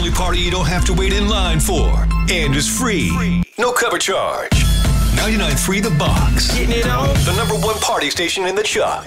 only party you don't have to wait in line for. And is free. No cover charge. 99.3 The Box. Getting it on. The #1 party station in the Chuck.